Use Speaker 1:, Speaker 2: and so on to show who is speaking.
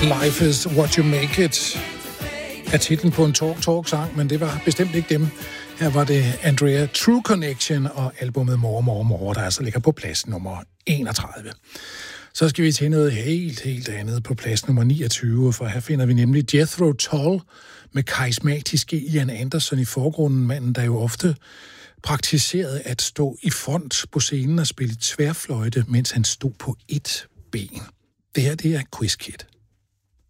Speaker 1: Life is what you make it er titlen på en talk-sang, men det var bestemt ikke dem. Her var det Andrea True Connection og albumet More, der altså ligger på plads nummer 31. Så skal vi til noget helt andet på plads nummer 29, for her finder vi nemlig Jethro Tull med karismatiske Ian Anderson i forgrunden, manden der jo ofte praktiserede at stå i front på scenen og spille tværfløjte, mens han stod på ét ben. Det her, det er Quiz Kid.